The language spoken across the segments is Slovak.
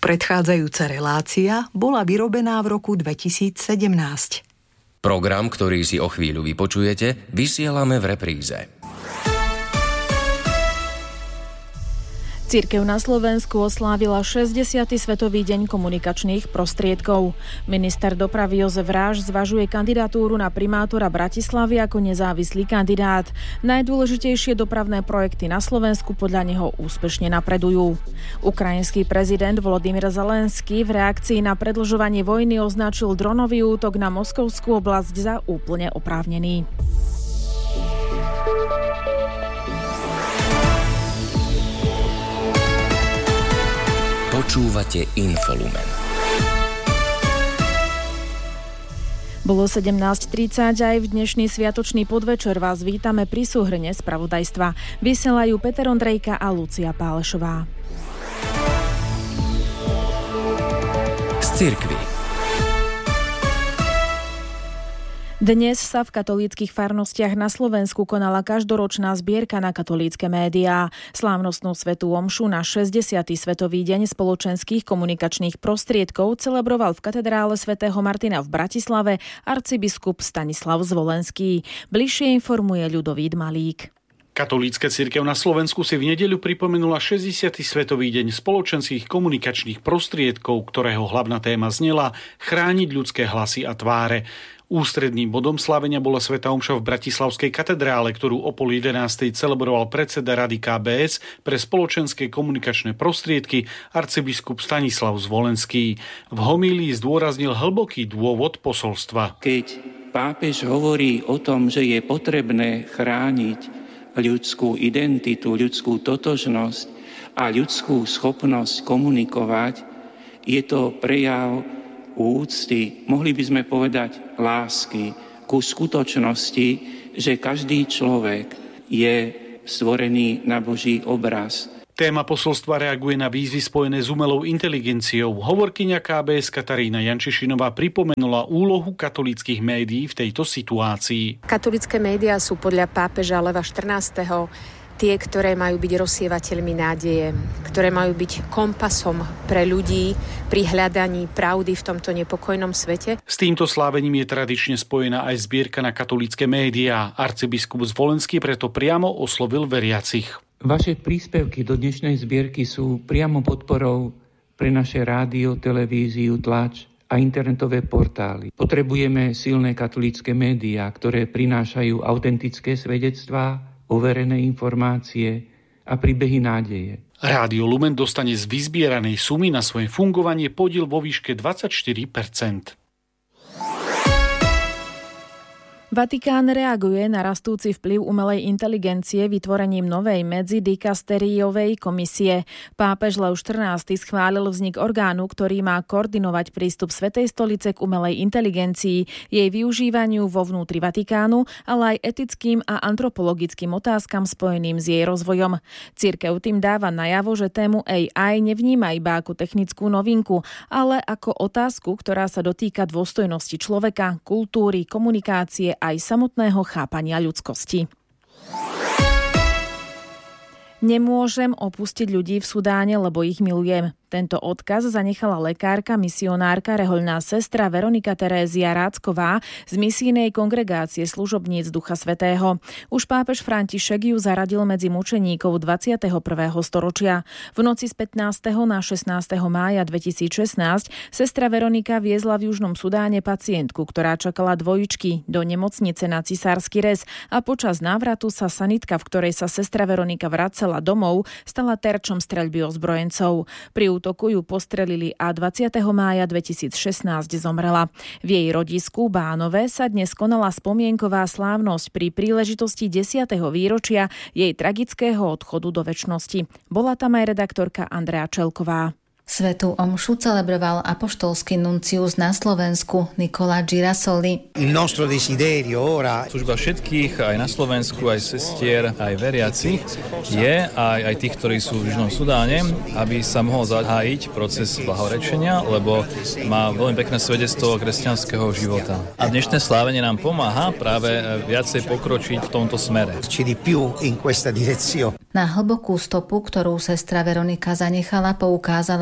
Predchádzajúca relácia bola vyrobená v roku 2017. Program, ktorý si o chvíľu vypočujete, vysielame v repríze. Cirkev na Slovensku oslávila 60. Svetový deň komunikačných prostriedkov. Minister dopravy Jozef Ráš zvažuje kandidatúru na primátora Bratislavy ako nezávislý kandidát. Najdôležitejšie dopravné projekty na Slovensku podľa neho úspešne napredujú. Ukrajinský prezident Volodymyr Zelenský v reakcii na predĺžovanie vojny označil dronový útok na Moskovskú oblasť za úplne oprávnený. Počúvate Infolumen. Bolo 17:30 aj v dnešný sviatočný podvečer vás vítame pri súhrne spravodajstva. Vysielajú Peter Ondrejka a Lucia Pálešová. Z cirkvi. Dnes sa v katolíckych farnostiach na Slovensku konala každoročná zbierka na katolícke médiá. Slávnostnú svätú omšu na 60. Svetový deň spoločenských komunikačných prostriedkov celebroval v katedrále svätého Martina v Bratislave arcibiskup Stanislav Zvolenský. Bližšie informuje Ľudovít Malík. Katolícka cirkev na Slovensku si v nedeľu pripomenula 60. Svetový deň spoločenských komunikačných prostriedkov, ktorého hlavná téma znela chrániť ľudské hlasy a tváre. Ústredným bodom slávenia bola svätá omša v Bratislavskej katedrále, ktorú o 10:30 celebroval predseda Rady KBS pre spoločenské komunikačné prostriedky arcibiskup Stanislav Zvolenský. V homílii zdôraznil hlboký dôvod posolstva. Keď pápež hovorí o tom, že je potrebné chrániť ľudskú identitu, ľudskú totožnosť a ľudskú schopnosť komunikovať, je to prejav úcty, mohli by sme povedať lásky ku skutočnosti, že každý človek je stvorený na Boží obraz. Téma posolstva reaguje na výzvy spojené s umelou inteligenciou. Hovorkyňa KBS Katarína Jančišinová pripomenula úlohu katolíckych médií v tejto situácii. Katolícke médiá sú podľa pápeža Leva XIV. Tie, ktoré majú byť rozsievateľmi nádeje, ktoré majú byť kompasom pre ľudí pri hľadaní pravdy v tomto nepokojnom svete. S týmto slávením je tradične spojená aj zbierka na katolícke médiá. Arcibiskup Zvolenský preto priamo oslovil veriacich. Vaše príspevky do dnešnej zbierky sú priamo podporou pre naše rádio, televíziu, tlač a internetové portály. Potrebujeme silné katolícke médiá, ktoré prinášajú autentické svedectvá, overené informácie a príbehy nádeje. Rádio Lumen dostane z vyzbieranej sumy na svoje fungovanie podiel vo výške 24%. Vatikán reaguje na rastúci vplyv umelej inteligencie vytvorením novej medzidikasteriovej komisie. Pápež Lev XIV schválil vznik orgánu, ktorý má koordinovať prístup Svätej stolice k umelej inteligencii, jej využívaniu vo vnútri Vatikánu, ale aj etickým a antropologickým otázkam spojeným s jej rozvojom. Cirkev tým dáva najavo, že tému AI nevníma iba ako technickú novinku, ale ako otázku, ktorá sa dotýka dôstojnosti človeka, kultúry, komunikácie aj samotného chápania ľudskosti. Nemôžem opustiť ľudí v Sudáne, lebo ich milujem. Tento odkaz zanechala lekárka, misionárka, rehoľná sestra Veronika Terézia Rácková z misijnej kongregácie služobníc Ducha Svätého. Už pápež František ju zaradil medzi mučeníkov 21. storočia. V noci z 15. na 16. mája 2016 sestra Veronika viezla v Južnom Sudáne pacientku, ktorá čakala dvojičky, do nemocnice na Cisársky rez a počas návratu sa sanitka, v ktorej sa sestra Veronika vracala domov, stala terčom streľby ozbrojencov. Pri útoku ju postrelili a 20. mája 2016 zomrela. V jej rodisku Bánove sa dnes konala spomienková slávnosť pri príležitosti 10. výročia jej tragického odchodu do večnosti. Bola tam aj redaktorka Andrea Čelková. Svätú omšu celebroval apoštolský nuncius na Slovensku Nicola Girasoli. Služba všetkých, aj na Slovensku, aj sestier, aj veriacich, je aj tých, ktorí sú v Južnom Sudáne, aby sa mohol zahájiť proces blahorečenia, lebo má veľmi pekné svedectvo kresťanského života. A dnešné slávenie nám pomáha práve viacej pokročiť v tomto smere. Na hlbokú stopu, ktorú sestra Veronika zanechala, poukázala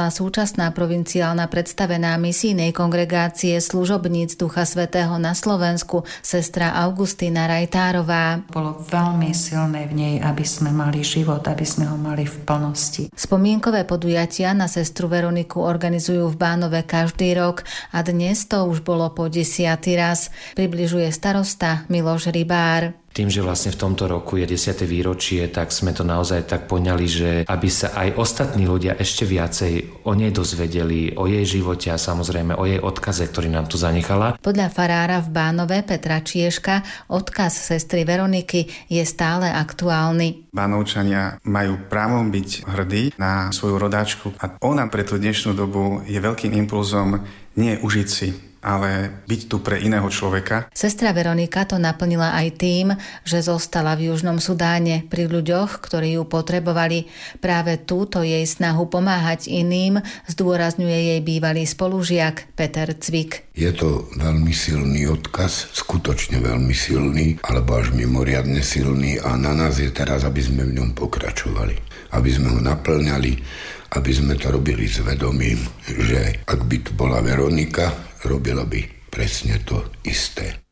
povedala súčasná provinciálna predstavená misijnej kongregácie služobníc Ducha Svätého na Slovensku, sestra Augustína Rajtárová. Bolo veľmi silné v nej, aby sme mali život, aby sme ho mali v plnosti. Spomienkové podujatia na sestru Veroniku organizujú v Bánove každý rok a dnes to už bolo po 10. raz. Približuje starosta Miloš Rybár. Tým, že vlastne v tomto roku je 10. výročie, tak sme to naozaj tak poňali, že aby sa aj ostatní ľudia ešte viacej o nej dozvedeli, o jej živote a samozrejme o jej odkaze, ktorý nám tu zanechala. Podľa farára v Bánove Petra Čieška odkaz sestry Veroniky je stále aktuálny. Bánovčania majú právo byť hrdí na svoju rodáčku a ona pre tú dnešnú dobu je veľkým impulzom nie užiť si, ale byť tu pre iného človeka. Sestra Veronika to naplnila aj tým, že zostala v Južnom Sudáne pri ľuďoch, ktorí ju potrebovali. Práve túto jej snahu pomáhať iným zdôrazňuje jej bývalý spolužiak Peter Cvik. Je to veľmi silný odkaz, skutočne veľmi silný, alebo až mimoriadne silný a na nás je teraz, aby sme v ňom pokračovali, aby sme ho naplňali, aby sme to robili s vedomím, že ak by tu bola Veronika, robila by presne to isté.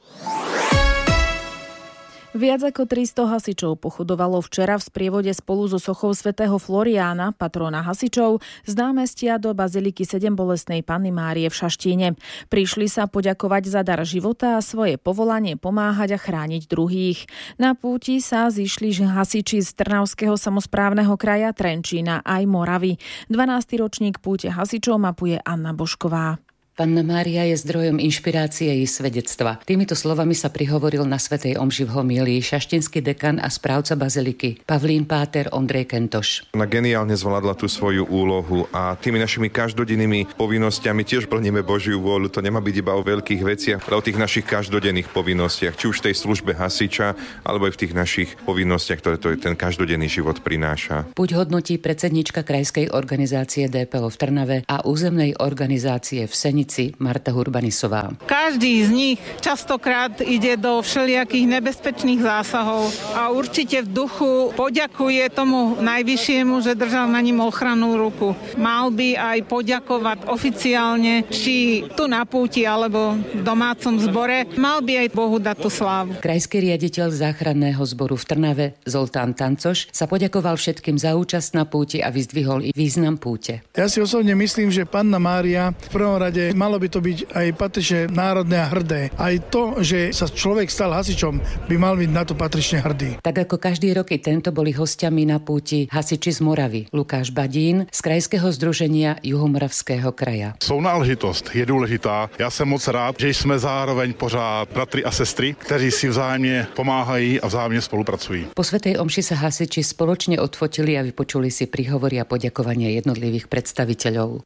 Viac ako 300 hasičov pochodovalo včera v sprievode spolu so sochou svätého Floriána, patróna hasičov, z námestia do baziliky 7 Bolestnej Panny Márie v Šaštíne. Prišli sa poďakovať za dar života a svoje povolanie pomáhať a chrániť druhých. Na púti sa zišli hasiči z Trnavského samosprávneho kraja, Trenčína aj Moravy. 12. ročník púte hasičov mapuje Anna Božková. Panna Mária je zdrojom inšpirácie i svedectva. Týmito slovami sa prihovoril na svätej omši v homílii šaštinský dekan a správca baziliky Pavlín páter Ondrej Kentoš. Ona geniálne zvládla tú svoju úlohu a tými našimi každodennými povinnosťami tiež plníme Božiu vôľu. To nemá byť iba o veľkých veciach, ale o tých našich každodenných povinnostiach, či už v tej službe hasiča, alebo aj v tých našich povinnostiach, ktoré to ten každodenný život prináša. Buď hodnotí predsednička krajskej organizácie DPO v Trnave a územnej organizácie v Senici Marta Hurbanisová. Každý z nich častokrát ide do všelijakých nebezpečných zásahov a určite v duchu poďakuje tomu najvyššiemu, že držal na ním ochrannú ruku. Mal by aj poďakovať oficiálne, či tu na púti alebo v domácom zbore. Mal by aj Bohu dať tú slávu. Krajský riaditeľ záchranného zboru v Trnave Zoltán Tancoš sa poďakoval všetkým za účasť na púti a vyzdvihol i význam púte. Ja si osobne myslím, že Panna Mária v prvom rade malo by to byť aj patrične národné a hrdé. Aj to, že sa človek stal hasičom, by mal byť na to patrične hrdý. Tak ako každý rok i tento boli hostiami na púti hasiči z Moravy. Lukáš Badín z Krajského združenia Juhomoravského kraja. Sounáležitost je důležitá. Já jsem moc rád, že jsme zároveň pořád bratry a sestry, kteří si vzájemně pomáhají a vzájemně spolupracují. Po svätej omši sa hasiči spoločne odfotili a vypočuli si príhovory a poďakovania jednotlivých predstaviteľov.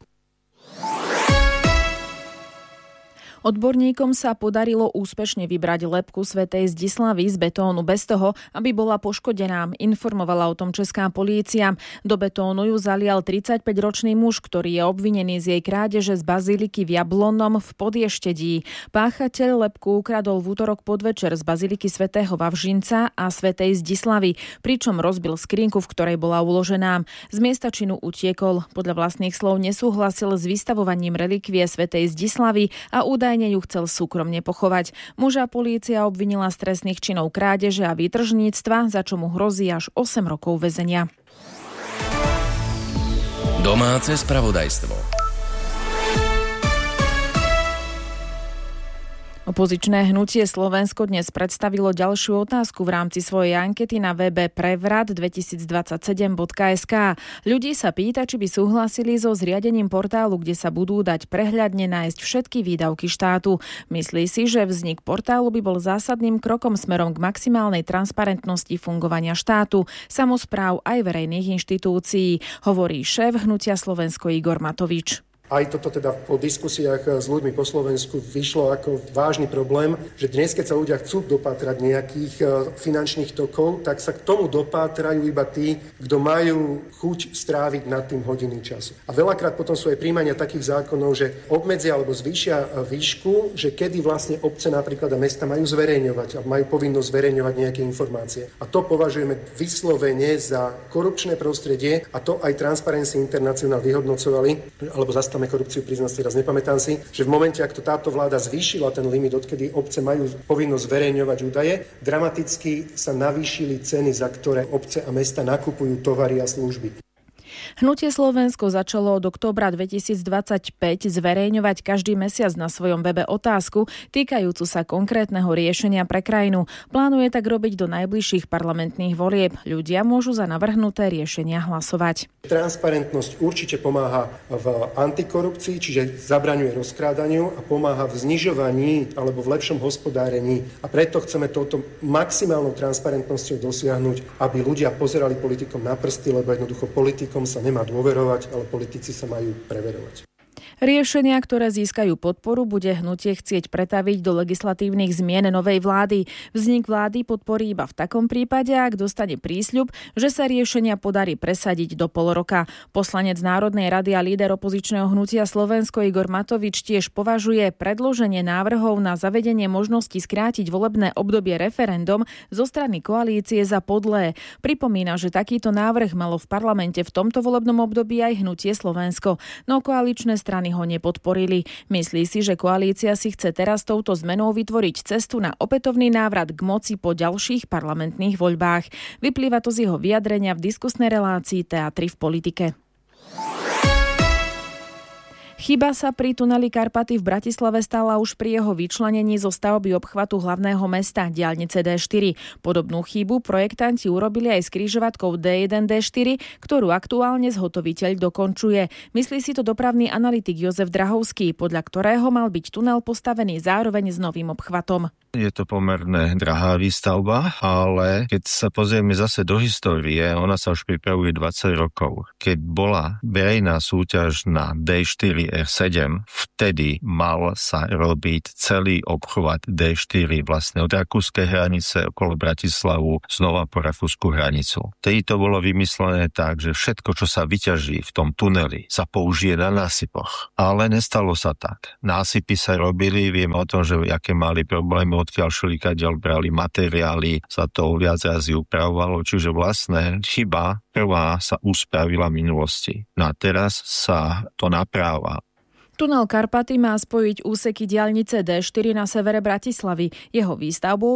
Odborníkom sa podarilo úspešne vybrať lebku svätej Zdislavy z betónu bez toho, aby bola poškodená, informovala o tom česká polícia. Do betónu ju zalial 35-ročný muž, ktorý je obvinený z jej krádeže z baziliky v Jablonom v Podještedí. Páchateľ lebku ukradol v útorok podvečer z baziliky svätého Vavřinca a svätej Zdislavy, pričom rozbil skrinku, v ktorej bola uložená. Z miesta činu utiekol. Podľa vlastných slov nesúhlasil s vystavovaním relikvie svätej Zdislavy a údajne ju chcel súkromne pochovať. Muža polícia obvinila z trestných činov krádeže a výtržníctva, za čo mu hrozí až 8 rokov väzenia. Domáce spravodajstvo. Opozičné hnutie Slovensko dnes predstavilo ďalšiu otázku v rámci svojej ankety na webe prevrat2027.sk. Ľudí sa pýta, či by súhlasili so zriadením portálu, kde sa budú dať prehľadne nájsť všetky výdavky štátu. Myslí si, že vznik portálu by bol zásadným krokom smerom k maximálnej transparentnosti fungovania štátu, samospráv aj verejných inštitúcií, hovorí šéf hnutia Slovensko Igor Matovič. aj toto teda po diskusiách s ľuďmi po Slovensku vyšlo ako vážny problém, že dnes, keď sa ľudia chcú dopátrať nejakých finančných tokov, tak sa k tomu dopátrajú iba tí, kto majú chuť stráviť nad tým hodiny času. A veľakrát potom sú aj príjmania takých zákonov, že obmedzia alebo zvýšia výšku, že kedy vlastne obce napríklad a mesta majú zverejňovať a majú povinnosť zverejňovať nejaké informácie. A to považujeme vyslovene za korupčné prostredie a to aj Transparency International vyhodnocovali, alebo Zastavme korupciu, priznám si teraz, nepamätám si, že v momente, ak to táto vláda zvýšila ten limit, odkedy obce majú povinnosť zverejňovať údaje, dramaticky sa navýšili ceny, za ktoré obce a mesta nakupujú tovary a služby. Hnutie Slovensko začalo od októbra 2025 zverejňovať každý mesiac na svojom webe otázku týkajúcu sa konkrétneho riešenia pre krajinu. Plánuje tak robiť do najbližších parlamentných volieb. Ľudia môžu za navrhnuté riešenia hlasovať. Transparentnosť určite pomáha v antikorupcii, čiže zabraňuje rozkrádaniu a pomáha v znižovaní alebo v lepšom hospodárení. A preto chceme touto maximálnou transparentnosťou dosiahnuť, aby ľudia pozerali politikom na prsty, lebo jednoducho politikom sa nemá dôverovať, ale politici sa majú preverovať. Riešenia, ktoré získajú podporu, bude hnutie chcieť pretaviť do legislatívnych zmien novej vlády. Vznik vlády podporí iba v takom prípade, ak dostane prísľub, že sa riešenia podarí presadiť do pol roka. Poslanec Národnej rady a líder opozičného hnutia Slovensko Igor Matovič tiež považuje predloženie návrhov na zavedenie možnosti skrátiť volebné obdobie referendum zo strany koalície za podlé. Pripomína, že takýto návrh malo v parlamente v tomto volebnom období aj hnutie Slovensko, no koaličné strany ho nepodporili. Myslí si, že koalícia si chce teraz touto zmenou vytvoriť cestu na opätovný návrat k moci po ďalších parlamentných voľbách. Vyplýva to z jeho vyjadrenia v diskusnej relácii Teatry v politike. Chyba sa pri tuneli Karpaty v Bratislave stala už pri jeho vyčlenení zo stavby obchvatu hlavného mesta diaľnice D4. Podobnú chybu projektanti urobili aj s križovatkou D1, D4, ktorú aktuálne zhotoviteľ dokončuje. Myslí si to dopravný analytik Jozef Drahovský, podľa ktorého mal byť tunel postavený zároveň s novým obchvatom. Je to pomerne drahá výstavba, ale keď sa pozrieme zase do histórie, ona sa už pripravuje 20 rokov. Keď bola verejná súťaž na D4 R7, vtedy mal sa robiť celý obchvat D4 vlastne od rakúskej hranice okolo Bratislavu znova po rakúsku hranicu. Vtedy to bolo vymyslené tak, že všetko, čo sa vyťaží v tom tuneli, sa použije na násypoch. Ale nestalo sa tak. Násypy sa robili, vieme o tom, že aké mali problémy, odkiaľ šelikaďal brali materiály, sa to viac razy upravovalo, čiže vlastne chyba prvá sa uspravila v minulosti. No a teraz sa to napráva. Tunel Karpaty má spojiť úseky diaľnice D4 na severe Bratislavy. Jeho výstavbou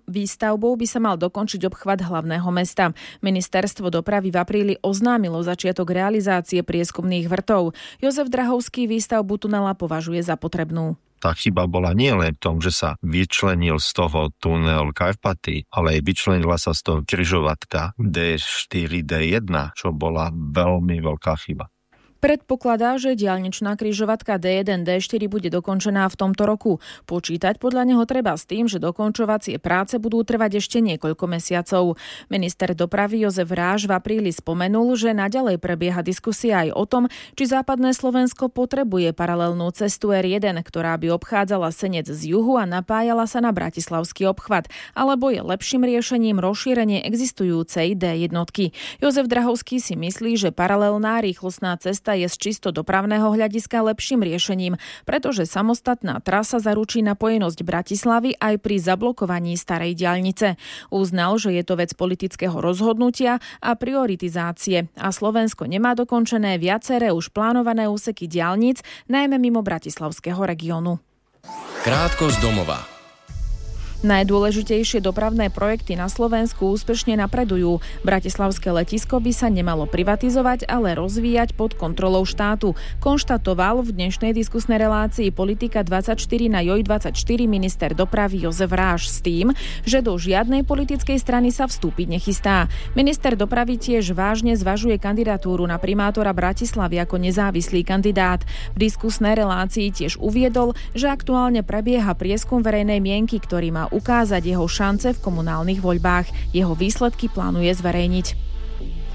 by sa mal dokončiť obchvat hlavného mesta. Ministerstvo dopravy v apríli oznámilo začiatok realizácie prieskumných vrtov. Jozef Drahovský výstavbu tunela považuje za potrebnú. Tá chyba bola nie len v tom, že sa vyčlenil z toho tunel Karpaty, ale aj vyčlenila sa z toho križovatka D4, D1, čo bola veľmi veľká chyba. Predpokladá, že diaľničná križovatka D1, D4 bude dokončená v tomto roku. Počítať podľa neho treba s tým, že dokončovacie práce budú trvať ešte niekoľko mesiacov. Minister dopravy Jozef Ráš v apríli spomenul, že naďalej prebieha diskusia aj o tom, či západné Slovensko potrebuje paralelnú cestu R1, ktorá by obchádzala Senec z juhu a napájala sa na bratislavský obchvat, alebo je lepším riešením rozšírenie existujúcej D1. Jozef Drahovský si myslí, že paralelná rýchlostná cesta je z čisto dopravného hľadiska lepším riešením, pretože samostatná trasa zaručí napojenosť Bratislavy aj pri zablokovaní starej diaľnice. Uznal, že je to vec politického rozhodnutia a prioritizácie a Slovensko nemá dokončené viaceré už plánované úseky diaľnic, najmä mimo bratislavského regiónu. Krátko z domova. Najdôležitejšie dopravné projekty na Slovensku úspešne napredujú. Bratislavské letisko by sa nemalo privatizovať, ale rozvíjať pod kontrolou štátu. Konštatoval v dnešnej diskusnej relácii Politika 24 na JOJ24 minister dopravy Jozef Ráš s tým, že do žiadnej politickej strany sa vstúpiť nechystá. Minister dopravy tiež vážne zvažuje kandidatúru na primátora Bratislavy ako nezávislý kandidát. V diskusnej relácii tiež uviedol, že aktuálne prebieha prieskum verejnej mienky, ktorý má ukázať jeho šance v komunálnych voľbách. Jeho výsledky plánuje zverejniť.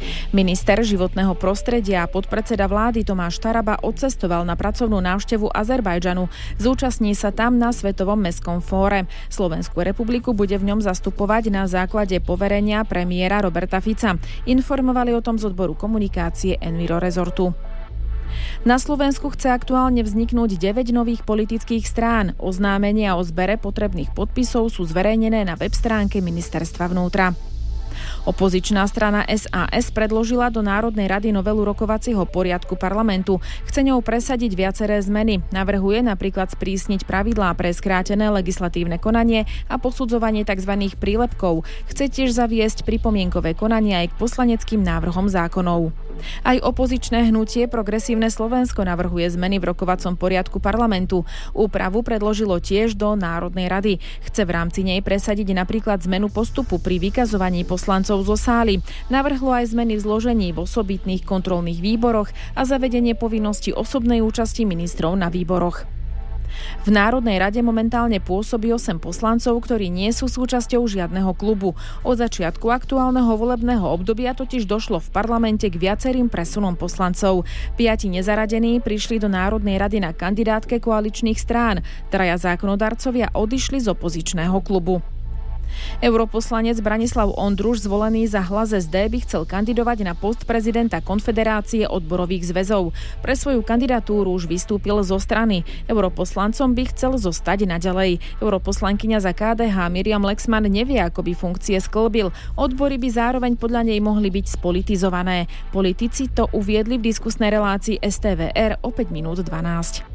Minister životného prostredia a podpredseda vlády Tomáš Taraba odcestoval na pracovnú návštevu Azerbajdžanu. Zúčastní sa tam na Svetovom mestskom fóre. Slovenskú republiku bude v ňom zastupovať na základe poverenia premiéra Roberta Fica. Informovali o tom z odboru komunikácie Enviro Rezortu. Na Slovensku chce aktuálne vzniknúť 9 nových politických strán. Oznámenia o zbere potrebných podpisov sú zverejnené na web stránke Ministerstva vnútra. Opozičná strana SAS predložila do Národnej rady novelu rokovacieho poriadku parlamentu. Chce ňou presadiť viaceré zmeny. Navrhuje napríklad sprísniť pravidlá pre skrátené legislatívne konanie a posudzovanie tzv. Prílepkov. Chce tiež zaviesť pripomienkové konanie aj k poslaneckým návrhom zákonov. Aj opozičné hnutie Progresívne Slovensko navrhuje zmeny v rokovacom poriadku parlamentu. Úpravu predložilo tiež do Národnej rady. Chce v rámci nej presadiť napríklad zmenu postupu pri vykazovaní poslancov zo sály. Navrhlo aj zmeny v zložení v osobitných kontrolných výboroch a zavedenie povinnosti osobnej účasti ministrov na výboroch. V Národnej rade momentálne pôsobí 8 poslancov, ktorí nie sú súčasťou žiadneho klubu. Od začiatku aktuálneho volebného obdobia totiž došlo v parlamente k viacerým presunom poslancov. 5 nezaradení prišli do Národnej rady na kandidátke koaličných strán. 3 zákonodarcovia odišli z opozičného klubu. Europoslanec Branislav Ondruš, zvolený za Hlas SD, by chcel kandidovať na post prezidenta Konfederácie odborových zväzov. Pre svoju kandidatúru už vystúpil zo strany. Europoslancom by chcel zostať naďalej. Europoslankyňa za KDH Miriam Lexman nevie, ako by funkcie sklbil. Odbory by zároveň podľa nej mohli byť spolitizované. Politici to uviedli v diskusnej relácii STVR o 5 minút 12.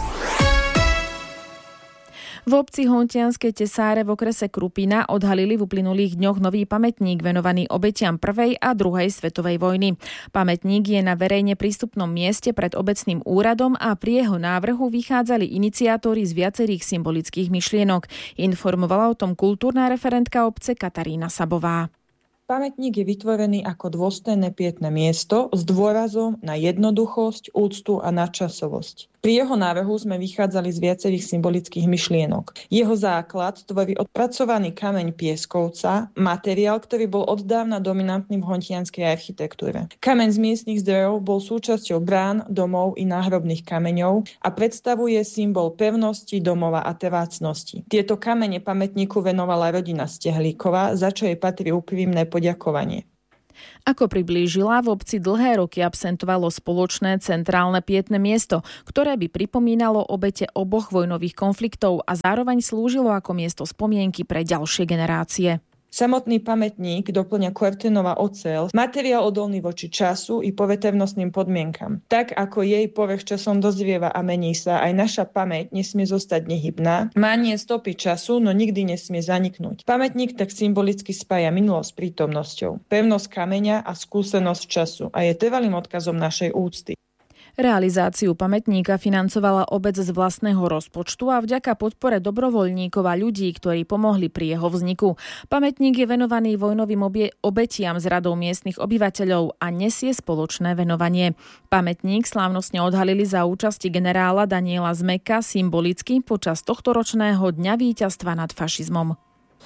V obci Hontianske Tesáre v okrese Krupina odhalili v uplynulých dňoch nový pamätník venovaný obetiam prvej a druhej svetovej vojny. Pamätník je na verejne prístupnom mieste pred obecným úradom a pri jeho návrhu vychádzali iniciátori z viacerých symbolických myšlienok. Informovala o tom kultúrna referentka obce Katarína Sabová. Pamätník je vytvorený ako dôstojné pietné miesto s dôrazom na jednoduchosť, úctu a nadčasovosť. Pri jeho návrhu sme vychádzali z viacerých symbolických myšlienok. Jeho základ tvorí odpracovaný kameň pieskovca, materiál, ktorý bol oddávna dominantný v hontianskej architektúre. Kameň z miestnych zdrojov bol súčasťou brán, domov i náhrobných kameňov a predstavuje symbol pevnosti domova a trvácnosti. Tieto kamene pamätníku venovala rodina Stehlíková, za čo jej patrí úprimné poďakovanie. Ako priblížila, v obci dlhé roky absentovalo spoločné centrálne pietné miesto, ktoré by pripomínalo obete oboch vojnových konfliktov a zároveň slúžilo ako miesto spomienky pre ďalšie generácie. Samotný pamätník doplňa kvarténová oceľ, materiál odolný voči času i poveternostným podmienkam. Tak ako jej povrch časom dozrieva a mení sa, aj naša pamäť nesmie zostať nehybná. Má nie stopy času, no nikdy nesmie zaniknúť. Pamätník tak symbolicky spája minulosť s prítomnosťou, pevnosť kameňa a skúsenosť času a je trvalým odkazom našej úcty. Realizáciu pamätníka financovala obec z vlastného rozpočtu a vďaka podpore dobrovoľníkov a ľudí, ktorí pomohli pri jeho vzniku. Pamätník je venovaný vojnovým obetiam z radou miestnych obyvateľov a nesie spoločné venovanie. Pamätník slávnostne odhalili za účasti generála Daniela Zmeka symbolicky počas tohtoročného Dňa víťazstva nad fašizmom.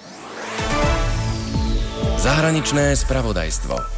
Zahraničné spravodajstvo.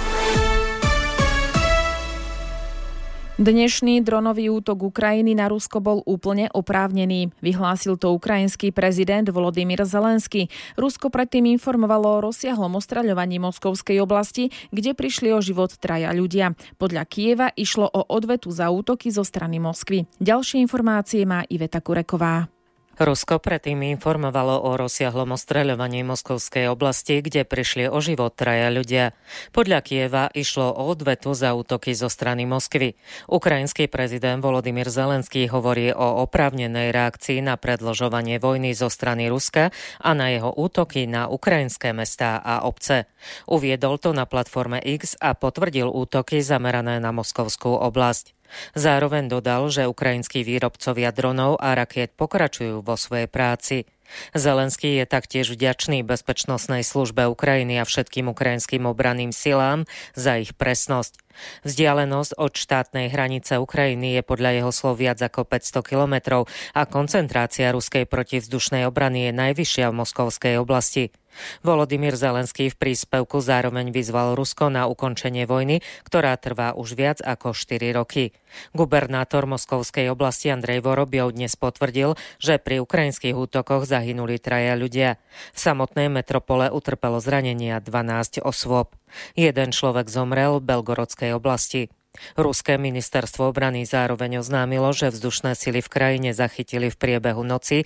Dnešný dronový útok Ukrajiny na Rusko bol úplne oprávnený. Vyhlásil to ukrajinský prezident Volodymyr Zelenský. Rusko predtým informovalo o rozsiahlom ostreľovaní Moskovskej oblasti, kde prišli o život 3 ľudia. Podľa Kieva išlo o odvetu za útoky zo strany Moskvy. Ďalšie informácie má Iveta Kureková. Rusko predtým informovalo o rozsiahlom ostreľovaní Moskovskej oblasti, kde prišli o život 3 ľudia. Podľa Kieva išlo o odvetu za útoky zo strany Moskvy. Ukrajinský prezident Volodymyr Zelenský hovorí o oprávnenej reakcii na predĺžovanie vojny zo strany Ruska a na jeho útoky na ukrajinské mestá a obce. Uviedol to na platforme X a potvrdil útoky zamerané na Moskovskú oblasť. Zároveň dodal, že ukrajinskí výrobcovia dronov a rakiet pokračujú vo svojej práci. Zelenský je taktiež vďačný Bezpečnostnej službe Ukrajiny a všetkým ukrajinským obranným silám za ich presnosť. Vzdialenosť od štátnej hranice Ukrajiny je podľa jeho slov viac ako 500 kilometrov a koncentrácia ruskej protivzdušnej obrany je najvyššia v Moskovskej oblasti. Volodymyr Zelenský v príspevku zároveň vyzval Rusko na ukončenie vojny, ktorá trvá už viac ako 4 roky. Gubernátor Moskovskej oblasti Andrej Vorobiov dnes potvrdil, že pri ukrajinských útokoch zahynuli 3 ľudia. V samotnej metropole utrpelo zranenia 12 osôb. Jeden človek zomrel v Belgorodskej oblasti. Ruské ministerstvo obrany zároveň oznámilo, že vzdušné sily v krajine zachytili v priebehu noci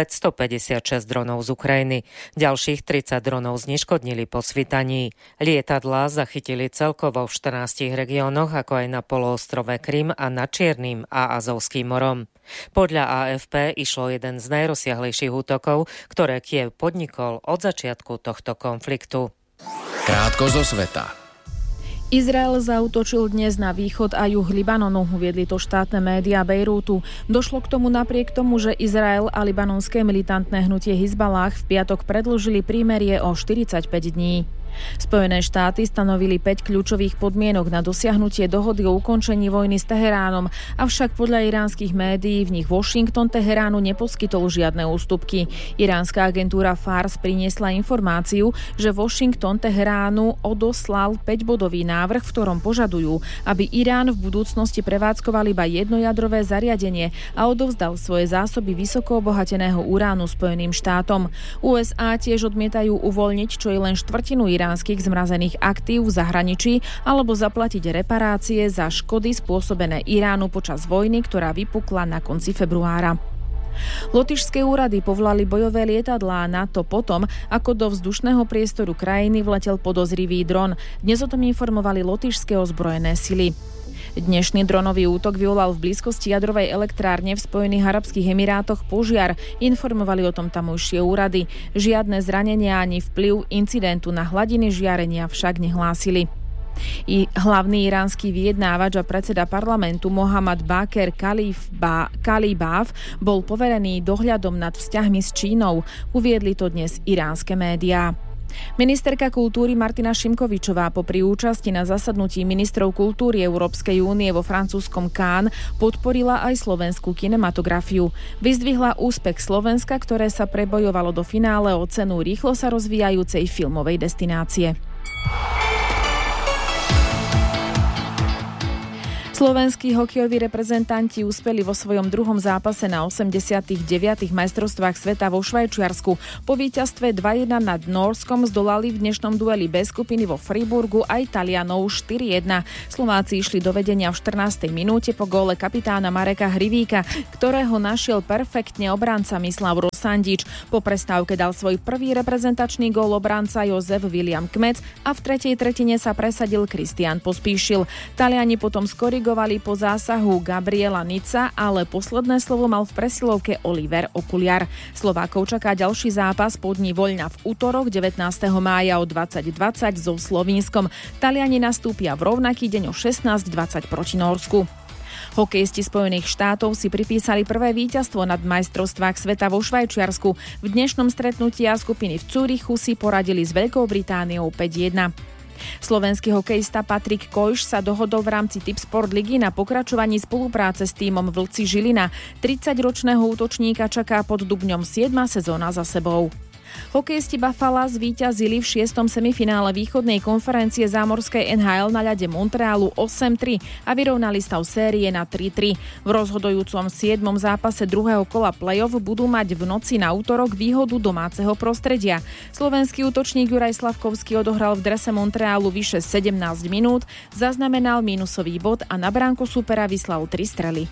556 dronov z Ukrajiny. Ďalších 30 dronov zneškodnili po svitaní. Lietadlá zachytili celkovo v 14 regiónoch, ako aj na poloostrove Krym a nad Čiernym a Azovským morom. Podľa AFP išlo jeden z najrozsiahlejších útokov, ktoré Kiev podnikol od začiatku tohto konfliktu. Krátko zo sveta. Izrael zaútočil dnes na východ a juh Libanonu, uviedli to štátne médiá Bejrútu. Došlo k tomu napriek tomu, že Izrael a libanonské militantné hnutie Hizbalách v piatok predĺžili prímerie o 45 dní. Spojené štáty stanovili 5 kľúčových podmienok na dosiahnutie dohody o ukončení vojny s Teheránom, avšak podľa iránskych médií v nich Washington Teheránu neposkytol žiadne ústupky. Iránska agentúra Fars priniesla informáciu, že Washington Teheránu odoslal 5-bodový návrh, v ktorom požadujú, aby Irán v budúcnosti prevádzkoval iba jednojadrové zariadenie a odovzdal svoje zásoby vysoko obohateného uránu Spojeným štátom. USA tiež odmietajú uvoľniť čo je len štvrtinu iránskych zmrazených aktív v zahraničí alebo zaplatiť reparácie za škody spôsobené Iránu počas vojny, ktorá vypukla na konci februára. Lotyšské úrady povolali bojové lietadlá NATO potom, ako do vzdušného priestoru krajiny vletel podozrivý dron. Dnes o tom informovali lotyšské ozbrojené sily. Dnešný dronový útok vyvolal v blízkosti jadrovej elektrárne v Spojených arabských emirátoch požiar. Informovali o tom tamojšie úrady. Žiadne zranenia ani vplyv incidentu na hladiny žiarenia však nehlásili. I hlavný iránsky vyjednávač a predseda parlamentu Mohammad Baqir Kalibaf bol poverený dohľadom nad vzťahmi s Čínou. Uviedli to dnes iránske médiá. Ministerka kultúry Martina Šimkovičová popri účasti na zasadnutí ministrov kultúry Európskej únie vo francúzskom Cannes podporila aj slovenskú kinematografiu. Vyzdvihla úspech Slovenska, ktoré sa prebojovalo do finále o cenu rýchlo sa rozvíjajúcej filmovej destinácie. Slovenskí hokejoví reprezentanti uspeli vo svojom druhom zápase na 89. majstrovstvách sveta vo Švajčiarsku. Po víťazstve 2-1 nad Nórskom zdolali v dnešnom dueli B skupiny vo Friburgu aj Talianov 4-1. Slováci išli do vedenia v 14. minúte po góle kapitána Mareka Hrivíka, ktorého našiel perfektne obranca Mislav Rosandič. Po prestávke dal svoj prvý reprezentačný gól obranca Jozef William Kmec a v tretej tretine sa presadil Kristián Pospíšil. Taliani potom skorigovali po zásahu Gabriela Nica, ale posledné slovo mal v presilovke Oliver Okuliar. Slovákov čaká ďalší zápas po dni voľna v utorok 19. mája o 20:20 so Slovínskom. Taliani nastúpia v rovnaký deň o 16:20 proti Nórsku. Hokejisti Spojených štátov si pripísali prvé víťazstvo nad majstrovstvách sveta vo Švajčiarsku. V dnešnom stretnutí skupiny v Zürichu si poradili s Veľkou Britániou 5-1. Slovenský hokejista Patrik Kojš sa dohodol v rámci Tipsport ligy na pokračovaní spolupráce s tímom Vlci Žilina. 30-ročného útočníka čaká pod Dubňom 7. sezóna za sebou. Hokejisti Buffalo zvíťazili v 6. semifinále východnej konferencie zámorskej NHL na ľade Montrealu 8-3 a vyrovnali stav série na 3-3. V rozhodujúcom 7. zápase druhého kola play-off budú mať v noci na útorok výhodu domáceho prostredia. Slovenský útočník Juraj Slavkovský odohral v drese Montrealu vyše 17 minút, zaznamenal mínusový bod a na bránku supera vyslal 3 strely.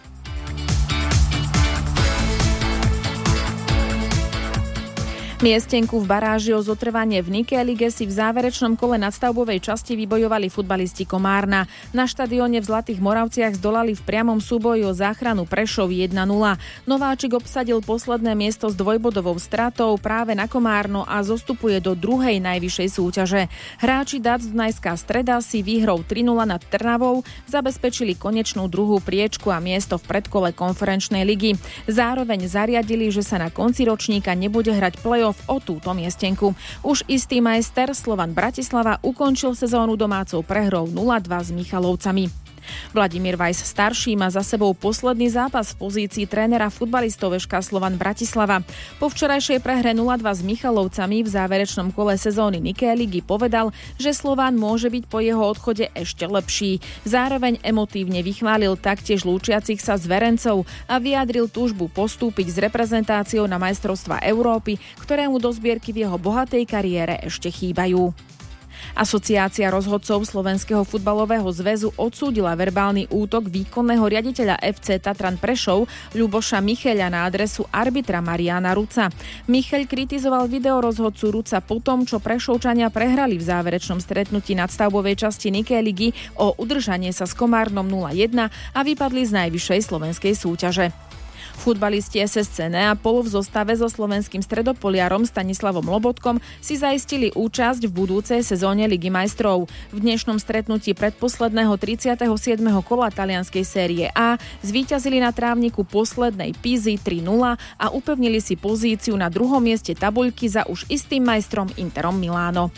Miestenku v baráži o zotrvanie v Nike lige si v záverečnom kole nadstavbovej časti vybojovali futbalisti Komárna. Na štadióne v Zlatých Moravciach zdolali v priamom súboji o záchranu Prešov 1-0. Nováčik obsadil posledné miesto s dvojbodovou stratou práve na Komárno a zostupuje do druhej najvyššej súťaže. Hráči Dac Dunajská Streda si výhrou 3-0 nad Trnavou zabezpečili konečnú druhú priečku a miesto v predkole konferenčnej ligy. Zároveň zariadili, že sa na konci ročníka nebude hrať play-off o túto miestenku. Už istý majster Slovan Bratislava ukončil sezónu domácou prehrou 0-2 s Michalovcami. Vladimír Weiss starší má za sebou posledný zápas v pozícii trénera futbalistov VŠK Slovan Bratislava. Po včerajšej prehre 0-2 s Michalovcami v záverečnom kole sezóny Nike ligy povedal, že Slovan môže byť po jeho odchode ešte lepší. Zároveň emotívne vychválil taktiež lúčiacich sa zverencov a vyjadril túžbu postúpiť s reprezentáciou na majstrovstvá Európy, ktoré mu do zbierky v jeho bohatej kariére ešte chýbajú. Asociácia rozhodcov Slovenského futbalového zväzu odsúdila verbálny útok výkonného riaditeľa FC Tatran Prešov Ľuboša Micheľa na adresu arbitra Mariána Ruca. Micheľ kritizoval videorozhodcu Ruca po tom, čo Prešovčania prehrali v záverečnom stretnutí nadstavbovej časti Nike ligy o udržanie sa s Komárnom 0-1 a vypadli z najvyššej slovenskej súťaže. Futbalisti SSC Neapol v zostave so slovenským stredopoliarom Stanislavom Lobotkom si zaistili účasť v budúcej sezóne Ligy majstrov. V dnešnom stretnutí predposledného 37. kola talianskej série A zvíťazili na trávniku poslednej Pízy 3-0 a upevnili si pozíciu na druhom mieste tabuľky za už istým majstrom Interom Miláno.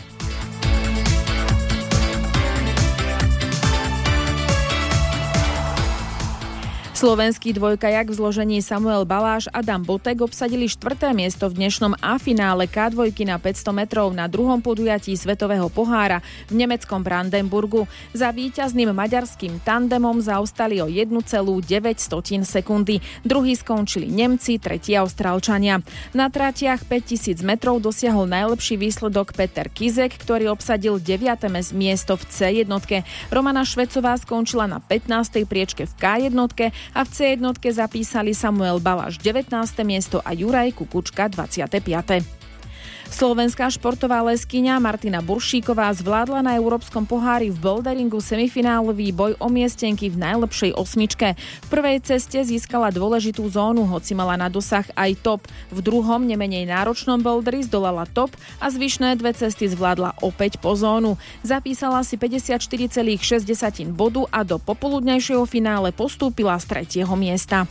Slovenský dvojkajak v zložení Samuel Baláš a Adam Botek obsadili 4. miesto v dnešnom A-finále K2 na 500 metrov na druhom podujatí Svetového pohára v nemeckom Brandenburgu. Za víťazným maďarským tandemom zaostali o 1,9 sekundy. Druhí skončili Nemci, tretí Austrálčania. Na tratiach 5000 metrov dosiahol najlepší výsledok Peter Kizek, ktorý obsadil 9. miesto v C1. Romana Švecová skončila na 15. priečke v K1 a v C1 zapísali Samuel Baláš 19. miesto a Juraj Kukučka 25. Slovenská športová leskyňa Martina Buršíková zvládla na Európskom pohári v boulderingu semifinálový boj o miestenky v najlepšej osmičke. V prvej ceste získala dôležitú zónu, hoci mala na dosah aj top. V druhom, nemenej náročnom boulderi zdolala top a zvyšné dve cesty zvládla opäť po zónu. Zapísala si 54,6 bodu a do popoludnejšieho finále postúpila z 3. miesta.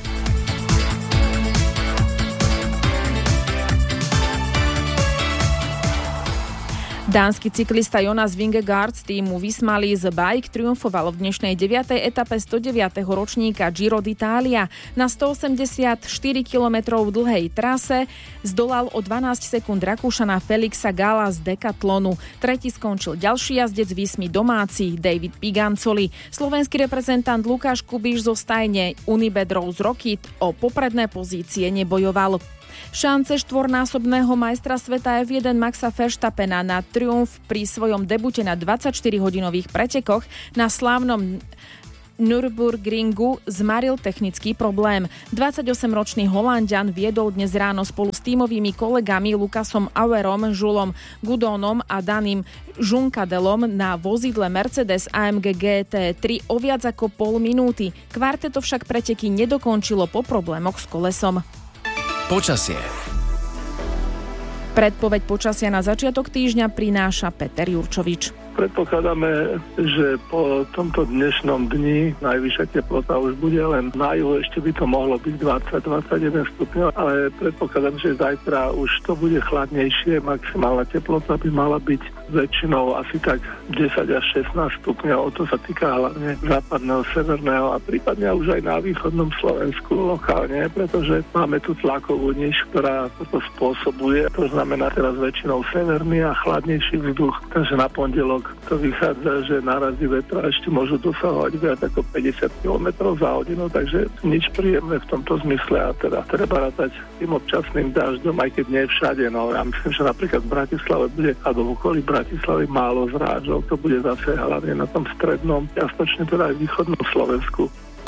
Dánsky cyklista Jonas Vingegaard z týmu Visma Lease Bike triumfoval v dnešnej 9. etape 109. ročníka Giro d'Italia. Na 184 km dlhej trase zdolal o 12 sekúnd Rakúšana Felixa Gala z Decathlonu. Tretí skončil ďalší jazdec Vismy domáci David Pigancoli. Slovenský reprezentant Lukáš Kubíš zo stajne Unibet Rose Rocket o popredné pozície nebojoval. Šance štvornásobného majstra sveta F1 Maxa Verstappena na triumf pri svojom debute na 24-hodinových pretekoch na slávnom Nürburgringu zmaril technický problém. 28-ročný Holanďan viedol dnes ráno spolu s tímovými kolegami Lukasom Auerom, Žulom Gudonom a Danim Žunkadelom na vozidle Mercedes AMG GT3 o viac ako pol minúty. Kvarteto však preteky nedokončilo po problémoch s kolesom. Počasie. Predpoveď počasia na začiatok týždňa prináša Peter Jurčovič. Predpokladáme, že po tomto dnešnom dni najvyššia teplota už bude len na juhu, ešte by to mohlo byť 20-21 stupňov, ale predpokladám, že zajtra už to bude chladnejšie, maximálna teplota by mala byť väčšinou asi tak 10 až 16 stupňov, to sa týka hlavne západného, severného a prípadne už aj na východnom Slovensku lokálne, pretože máme tu tlakovú niž, ktorá toto spôsobuje, to znamená teraz väčšinou severný a chladnejší vzduch, takže na pondelok to vychádza, že nárazy vetra ešte môžu dosahovať viac ako 50 km za hodinu, takže nič príjemné v tomto zmysle a teda treba rátať tým občasným dažďom, aj keď nie všade. No ja myslím, že napríklad v Bratislave bude, alebo v okolí Bratislavy málo zrážok, to bude zase hlavne na tom strednom, jasnočne teda aj východnom Slovensku.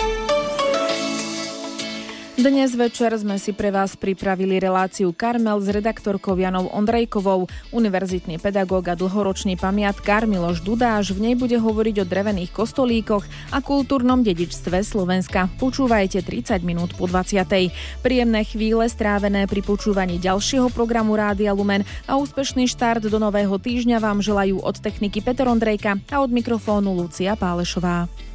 Dnes večer sme si pre vás pripravili reláciu Karmel s redaktorkou Janou Ondrejkovou. Univerzitný pedagóg a dlhoročný pamiatkár Miloš Dudáš v nej bude hovoriť o drevených kostolíkoch a kultúrnom dedičstve Slovenska. Počúvajte 30 minút po 20. Príjemné chvíle strávené pri počúvaní ďalšieho programu Rádia Lumen a úspešný štart do nového týždňa vám želajú od techniky Peter Ondrejka a od mikrofónu Lucia Pálešová.